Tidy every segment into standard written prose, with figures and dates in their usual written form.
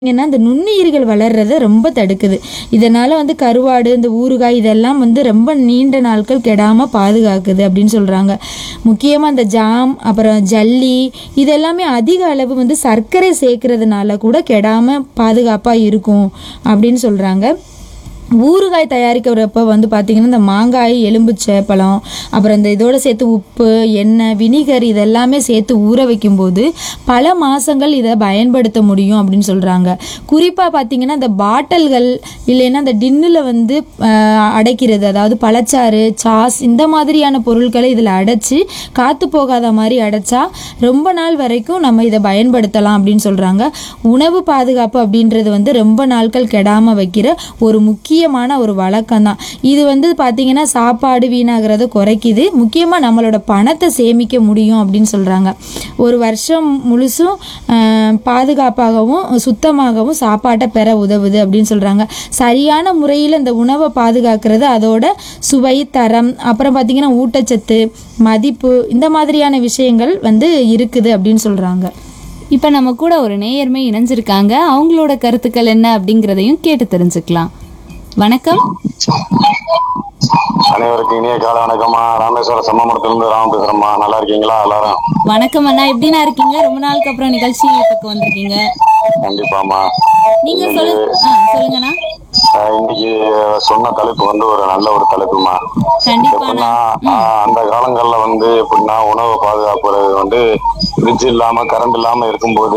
ஏன்னா இந்த நுண்ணுயிர்கள் வளர்றத ரொம்ப தடுக்குது. இதனால கருவாடு, இந்த ஊறுகாய் இதெல்லாம் ரொம்ப நீண்ட நாட்கள் கெடாம பாதுகாக்குது அப்படின்னு சொல்றாங்க. முக்கியமா இந்த ஜாம், அப்புறம் ஜல்லி இதெல்லாமே அதிக அளவு சர்க்கரை சேர்க்கறதுனால கூட கெடாம பாதுகாப்பா இருக்கும் அப்படின்னு சொல்றாங்க. ஊறுகாய் தயாரிக்கிறப்ப பார்த்தீங்கன்னா இந்த மாங்காய், எலும்புச்சை பழம், அப்புறம் இந்த இதோட சேர்த்து உப்பு, எண்ணெய், வினிகர் இதெல்லாமே சேர்த்து ஊற வைக்கும்போது பல மாதங்கள் இதை பயன்படுத்த முடியும் அப்படின்னு சொல்கிறாங்க. குறிப்பாக பார்த்தீங்கன்னா இந்த பாட்டில்கள் இல்லைன்னா இந்த டின்னில் அடைக்கிறது, அதாவது பழச்சாறு, சாஸ் இந்த மாதிரியான பொருட்களை இதில் அடைச்சி காற்று போகாத மாதிரி அடைச்சா ரொம்ப நாள் வரைக்கும் நம்ம இதை பயன்படுத்தலாம் அப்படின்னு சொல்கிறாங்க. உணவு பாதுகாப்பு அப்படின்றது ரொம்ப நாட்கள் கெடாமல் வைக்கிற ஒரு முக்கியமான ஒரு வழக்கம் தான் இது. பார்த்தீங்கன்னா சாப்பாடு வீணாகிறத குறைக்குது. முக்கியமாக நம்மளோட பணத்தை சேமிக்க முடியும் அப்படின்னு சொல்கிறாங்க. ஒரு வருஷம் முழுசும் பாதுகாப்பாகவும் சுத்தமாகவும் சாப்பாட்டை பெற உதவுது அப்படின்னு சொல்கிறாங்க. சரியான முறையில் இந்த உணவை பாதுகாக்கிறது அதோட சுவை, தரம், அப்புறம் பார்த்தீங்கன்னா ஊட்டச்சத்து, மதிப்பு இந்த மாதிரியான விஷயங்கள் இருக்குது அப்படின்னு சொல்கிறாங்க. இப்போ நம்ம கூட ஒரு நேயர்மை இணைஞ்சிருக்காங்க. அவங்களோட கருத்துக்கள் என்ன அப்படிங்கிறதையும் கேட்டு தெரிஞ்சுக்கலாம். வணக்கம். அனைவருக்கும் இனிய கால வணக்கம்மா. ராமேஸ்வரம் செம்மமரத்திலிருந்து ராம பேசுறேம்மா. நல்லா இருக்கீங்களா எல்லாரும்? வணக்கம் அண்ணா, எப்படின்னா இருக்கீங்க? ரொம்ப நாளுக்கு அப்புறம் நிகழ்ச்சி பக்கம் வந்திருக்கீங்க. கண்டிப்பாமா. நீங்க சொல்லுங்கண்ணா. இன்னைக்கு சொன்ன தலைப்பு ஒரு நல்ல ஒரு தலைப்புமா. எப்படின்னா அந்த காலங்கள்ல எப்படின்னா உணவு பாதுகாப்பு ஃப்ரிட்ஜ் இல்லாம கரண்ட் இல்லாம இருக்கும்போது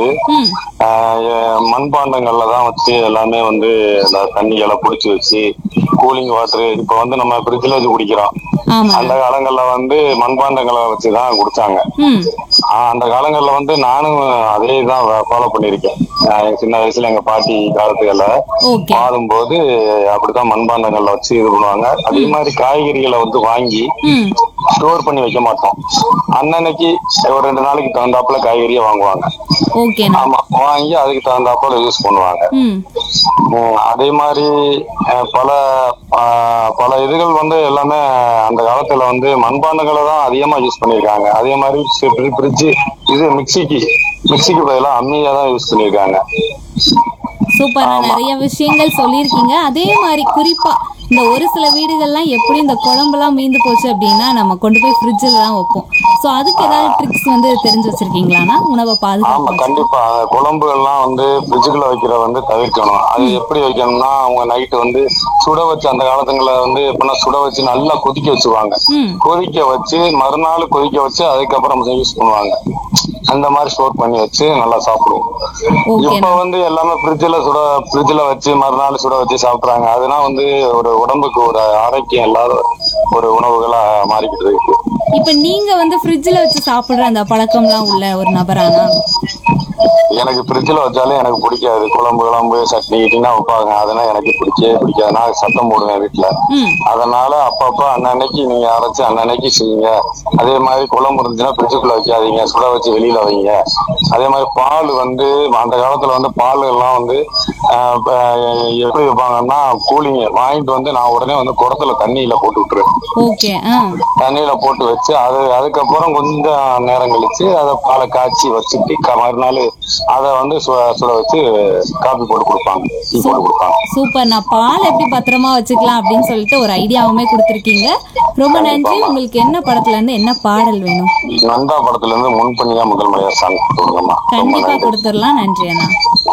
மண்பாண்டங்கள்ல தான் வச்சு எல்லாமே தண்ணிகளை புடிச்சு வச்சு கூலிங் வாட்டர் இப்ப நம்ம ஃப்ரிட்ஜ்ல வச்சு குடிக்கிறோம். அந்த காலங்கள்ல மண்பாண்டங்களை வச்சுதான் குடிச்சாங்க. அந்த காலங்கள்ல நானும் அதே தான் ஃபாலோ பண்ணிருக்கேன். சின்ன வயசுல எங்க பாட்டி காலத்துகள்ல வாழும்போது அப்படித்தான் மண்பாண்டங்கள்ல வச்சு இது பண்ணுவாங்க. அதே மாதிரி காய்கறிகளை வாங்கி ஸ்டோர் பண்ணி வைக்க மாட்டோம். அன்னன்னைக்கு ஒரு 2 நாளைக்கு தகுந்தாப்புல காய்கறியை வாங்குவாங்க. ஆமா, வாங்கி அதுக்கு தகுந்தாப்புல யூஸ் பண்ணுவாங்க. அதே மாதிரி பல இதுகள் எல்லாமே அந்த காலத்துல மண்பாண்டங்களை தான் அதிகமா யூஸ் பண்ணிருக்காங்க. அதே மாதிரி ஃப்ரிட்ஜ் இது மிக்சிக்கு பதிலாக அம்மியா தான் யூஸ் பண்ணிருக்காங்க. சூப்பரா நிறைய விஷயங்கள் சொல்லியிருக்கீங்க. அதே மாதிரி குறிப்பா இந்த ஒரு சில வீடுகள்லாம் எப்படி இந்த குழம்புலாம் மீந்து போச்சு அப்படின்னா நம்ம கொண்டு போய் ஃப்ரிட்ஜில் தான் வைப்போம். ஸோ அதுக்கு ஏதாவது ட்ரிக்ஸ் தெரிஞ்சு வச்சிருக்கீங்களாண்ணா உணவை பாதுகாப்பு? கண்டிப்பா குழம்புகள்லாம் ஃப்ரிட்ஜுக்குள்ள வைக்கிற தவிர்க்கணும். அது எப்படி வைக்கணும்னா அவங்க நைட்டு சுட வச்சு அந்த காலத்துங்களை எப்படின்னா சுட வச்சு நல்லா கொதிக்க வச்சுருவாங்க. கொதிக்க வச்சு மறுநாள் கொதிக்க வச்சு அதுக்கப்புறம் யூஸ் பண்ணுவாங்க. அந்த மாதிரி ஸ்டோர் பண்ணி வச்சு நல்லா சாப்பிடுவோம். இப்ப எல்லாமே ஃப்ரிட்ஜ்ல வச்சு மறுநாள் சுட வச்சு சாப்பிடுறாங்க. அதெல்லாம் ஒரு உடம்புக்கு ஒரு ஆரோக்கியம் இல்லாத ஒரு உணவுகளா மாறிக்கிட்டு இருக்கு. இப்ப நீங்க ஃப்ரிட்ஜ்ல வச்சு சாப்பிடுற அந்த பழக்கம்லாம் உள்ள ஒரு நபரானா? எனக்கு ஃப்ரிட்ஜ்ல வச்சாலும் எனக்கு பிடிக்காது. குழம்பு சட்னி கிட்டினா வைப்பாங்க, அதெல்லாம் எனக்கு பிடிக்காது. நான் சத்தம் போடுவேன் வீட்டுல. அதனால அப்பப்ப அன்னன்னைக்கு நீங்க அரைச்சு அன்னன்னைக்கு செய்யுங்க. அதே மாதிரி குழம்பு இருந்துச்சுன்னா ஃப்ரிட்ஜுக்குள்ள வைக்காதீங்க, சுட வச்சு வெளியில வைங்க. அதே மாதிரி பால் அந்த காலத்துல பால் எல்லாம் எப்படி வைப்பாங்கன்னா கூலிங் வாங்கிட்டு நான் உடனே குடத்துல தண்ணியில போட்டு விட்டுருவேன். தண்ணியில போட்டு வச்சு அதுக்கப்புறம் கொஞ்சம் நேரம் கழிச்சு அதை பாலை காய்ச்சி வச்சுட்டு மறுநாள் அதை சுட வச்சு காபி போட்டு கொடுப்பாங்க, டீ போட்டு கொடுப்பாங்க. சூப்பர். நான் பால் எப்படி பத்திரமா வச்சுக்கலாம் அப்படின்னு சொல்லிட்டு ஒரு ஐடியாவுமே கொடுத்துருக்கீங்க. ரொம்ப நன்றி. உங்களுக்கு என்ன படத்துல இருந்து என்ன பாடல் வேணும்? நந்தா படத்துல இருந்து முன்பணியா முதல் முறையா சாங் கொடுத்துருங்கம்மா. கண்டிப்பா கொடுத்துடலாம். நன்றி அண்ணா.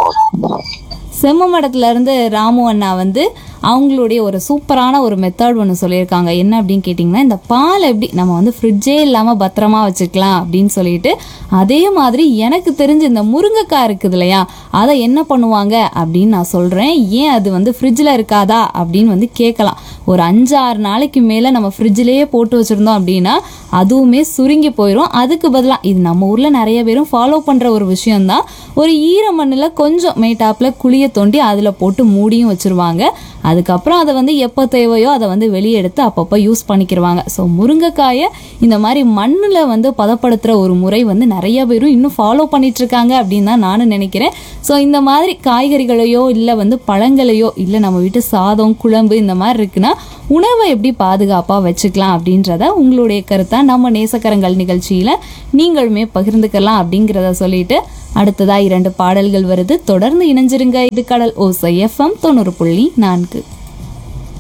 செம்மமடத்துல இருந்து ராமு அண்ணா அவங்களுடைய ஒரு சூப்பரான ஒரு மெத்தட் ஒன்று சொல்லியிருக்காங்க. என்ன அப்படின்னு கேட்டிங்கன்னா, இந்த பால் எப்படி நம்ம ஃப்ரிட்ஜே இல்லாமல் பத்திரமா வச்சுக்கலாம் அப்படின்னு சொல்லிட்டு, அதே மாதிரி எனக்கு தெரிஞ்சு இந்த முருங்கைக்காய் இருக்குது இல்லையா, அதை என்ன பண்ணுவாங்க அப்படின்னு நான் சொல்கிறேன். ஏன் அது ஃப்ரிட்ஜில் இருக்காதா அப்படின்னு கேட்கலாம். ஒரு 5-6 நாளைக்கு மேலே நம்ம ஃப்ரிட்ஜிலேயே போட்டு வச்சுருந்தோம் அப்படின்னா அதுவுமே சுருங்கி போயிடும். அதுக்கு பதிலாக இது நம்ம ஊரில் நிறைய பேரும் ஃபாலோ பண்ணுற ஒரு விஷயம்தான். ஒரு ஈர மண்ணில் கொஞ்சம் மேட்டாப்பில் குழியை தோண்டி அதில் போட்டு மூடியும் வச்சுருவாங்க. அதுக்கப்புறம் அதை வந்து எப்போ தேவையோ அதை வந்து வெளியே எடுத்து அப்பப்போ யூஸ் பண்ணிக்கிடுவாங்க. ஸோ முருங்கைக்காயை இந்த மாதிரி மண்ணில் வந்து பதப்படுத்துகிற ஒரு முறை வந்து நிறைய பேரும் இன்னும் ஃபாலோ பண்ணிட்டு இருக்காங்க அப்படின்னு தான் நானும் நினைக்கிறேன். ஸோ இந்த மாதிரி காய்கறிகளையோ இல்லை வந்து பழங்களையோ இல்லை நம்ம வீட்டு சாதம் குழம்பு இந்த மாதிரி இருக்குன்னா உணவை எப்படி பாதுகாப்பாக வச்சுக்கலாம் அப்படின்றத உங்களுடைய கருத்தை நம்ம நேசக்கரங்கள் நிகழ்ச்சியில் நீங்களுமே பகிர்ந்துக்கலாம் அப்படிங்கிறத சொல்லிட்டு அடுத்ததா 2 பாடல்கள் வருது. தொடர்ந்து இணைஞ்சிருங்க. இது கடல் ஓசை FM 90.4.